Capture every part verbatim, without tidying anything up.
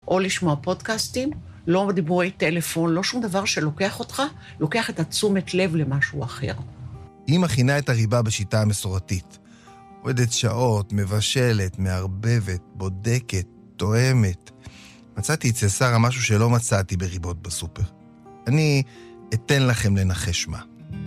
או לשמוע פודקאסטים, לא דיבורי טלפון, לא שום דבר שלוקח אותך, לוקח את התשומת לב למשהו אחר. היא מכינה את הריבה בשיטה המסורתית. עובדת שעות, מבשלת, מערבבת, בודקת, תואמת. מצאתי אצל שרה משהו שלא מצאתי בריבות בסופר. אני אתן לכם לנחש מה.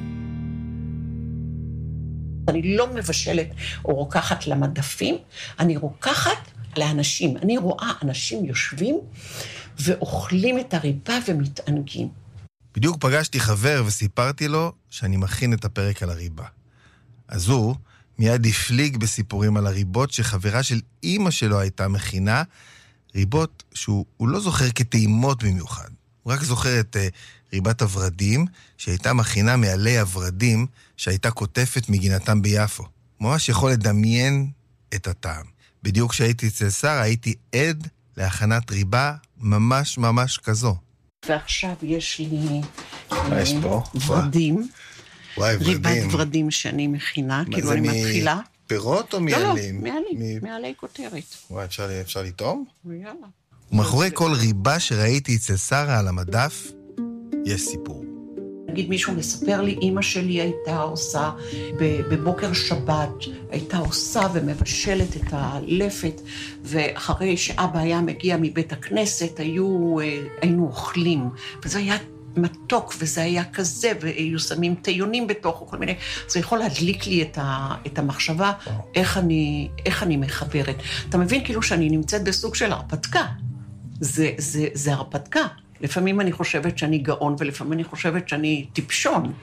אני לא מבשלת או רוקחת למדפים, אני רוקחת לאנשים. אני רואה אנשים יושבים ואוכלים את הריבה ומתענגים. בדיוק פגשתי חבר וסיפרתי לו שאני מכין את הפרק על הריבה. אז הוא מיד הפליג בסיפורים על הריבות שחברה של אמא שלו הייתה מכינה, ריבות שהוא לא זוכר כטעימות במיוחד. הוא רק זוכר את uh, ריבת הוורדים שהייתה מכינה מעלי הוורדים שהייתה כותפת מגינתם ביפו. ממש יכול לדמיין את הטעם. בדיוק כשהייתי אצל שרה הייתי עד להכנת ריבה ממש ממש כזו. ועכשיו יש לי מה יש פה? ורדים. וואי, ורדים. ריבת ורדים שאני מכינה, כאילו אני מתחילה. פירות או מעלים? לא, לא, מעלים, מעלי כותרת. וואי, אפשר, אפשר לטעום? יאללה. ומאחורי כל ריבה שראיתי אצל שרה על המדף, יש סיפור. נגיד מישהו מספר לי, אמא שלי הייתה עושה בבוקר שבת, הייתה עושה ומבשלת את הלפת, ואחרי שאבא היה מגיע מבית הכנסת, היו, היינו אוכלים, וזה היה מתוק, וזה היה כזה, והיו שמים טיונים בתוך, וכל מיני, זה יכול להדליק לי את, ה, את המחשבה, איך אני, איך אני מחברת. אתה מבין כאילו שאני נמצאת בסוג של הרפתקה. זה, זה, זה הרפתקה. לפעמים אני חושבת שאני גאון, ולפעמים אני חושבת שאני טיפשון.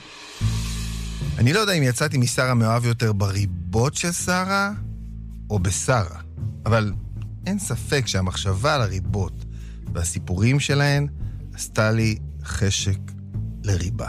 אני לא יודע אם יצאתי משרה מאוהב יותר בריבות של שרה, או בשרה. אבל אין ספק שהמחשבה על הריבות והסיפורים שלהן עשתה לי חשק לריבה.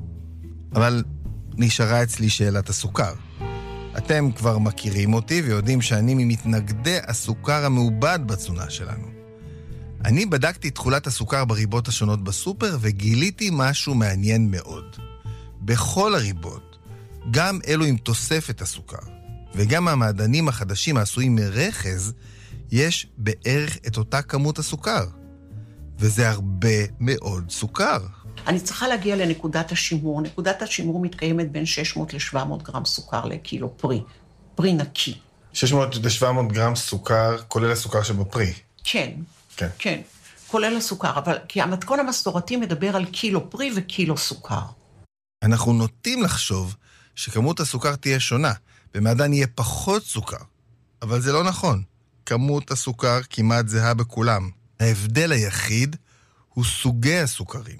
אבל נשארה אצלי שאלת הסוכר. אתם כבר מכירים אותי ויודעים שאני ממתנגדי הסוכר המעובד בתזונה שלנו. אני בדקתי את תכולת הסוכר בריבות השונות בסופר וגיליתי משהו מעניין מאוד. בכל הריבות, גם אלו עם תוספת הסוכר, וגם המעדנים החדשים העשויים מרחז, יש בערך את אותה כמות הסוכר. וזה הרבה מאוד סוכר. אני צריכה להגיע לנקודת השימור. נקודת השימור מתקיימת בין שש מאות ל-שבע מאות גרם סוכר לקילו פרי. פרי נקי. שש מאות ל-שבע מאות גרם סוכר, כולל הסוכר שבפרי. כן. כן. כן. כולל הסוכר, אבל כי המתכון המסורתי מדבר על קילו פרי וקילו סוכר. אנחנו נוטים לחשוב שכמות הסוכר תהיה שונה, במעדן יהיה פחות סוכר. אבל זה לא נכון. כמות הסוכר כמעט זהה בכולם. ההבדל היחיד הוא סוגי הסוכרים.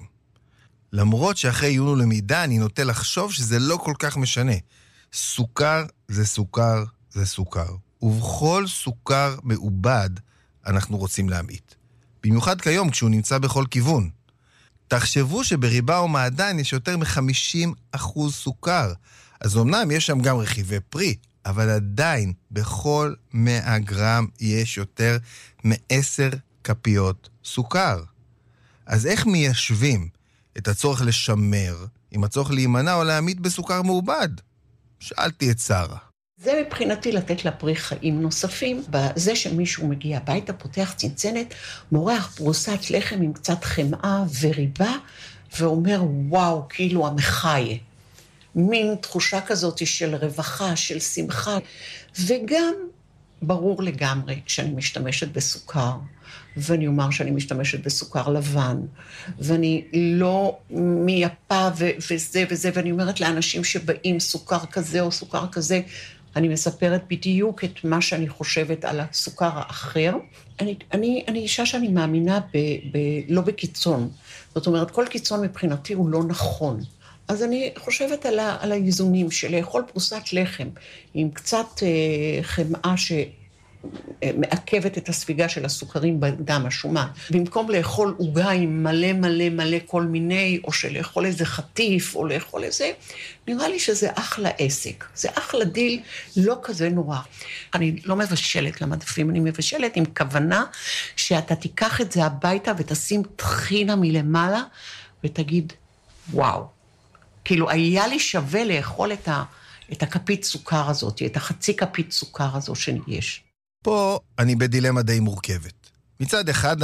למרות שאחרי עיון ולמידה אני נוטה לחשוב שזה לא כל כך משנה. סוכר זה סוכר זה סוכר. ובכל סוכר מעובד אנחנו רוצים להמעיט. במיוחד כיום כשהוא נמצא בכל כיוון. תחשבו שבריבה או מעדן יש יותר מ-חמישים אחוז סוכר. אז אמנם יש שם גם רכיבי פרי, אבל עדיין בכל מאה גרם יש יותר מ-עשר כפיות סוכר. אז איך מיישבים את הצורך לשמר עם הצורך להימנע או להעמיד בסוכר מעובד? שאלתי את שרה. זה מבחינתי לתת לפרי חיים נוספים. בזה שמישהו מגיע הביתה, פותח צנצנת, מורח פרוסת לחם עם קצת חמאה וריבה, ואומר, וואו, כאילו המחיה. מין תחושה כזאת של רווחה, של שמחה. וגם ברור לגמרי כשאני משתמשת בסוכר, ואני אומר שאני משתמשת בסוכר לבן, ואני לא מייפה ו- וזה וזה, ואני אומרת לאנשים שבאים סוכר כזה או סוכר כזה, אני מספרת בדיוק את מה שאני חושבת על הסוכר האחר. אני, אני, אני אישה שאני מאמינה ב, ב, לא בקיצון. זאת אומרת, כל קיצון מבחינתי הוא לא נכון. אז אני חושבת על, ה, על האיזונים של לאכול פרוסת לחם עם קצת אה, חמאה שמעכבת את הספיגה של הסוכרים בדם, השומן. במקום לאכול עוגה עם מלא מלא מלא כל מיני, או שלאכול איזה חטיף, או לאכול איזה, נראה לי שזה אחלה עסק. זה אחלה דיל, לא כזה נורא. אני לא מבשלת למדפים, אני מבשלת עם כוונה שאתה תיקח את זה הביתה ותשים טחינה מלמעלה, ותגיד, וואו. כאילו, היה לי שווה לאכול את, ה, את הכפית סוכר הזאת, את החצי כפית סוכר הזו שיש. פה אני בדילמה די מורכבת. מצד אחד